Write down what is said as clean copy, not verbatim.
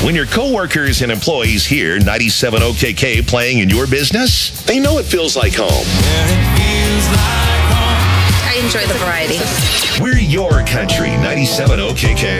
When your coworkers and employees hear 97 OKK playing in your business, they know it feels like home. I enjoy the variety. We're your country, 97 OKK.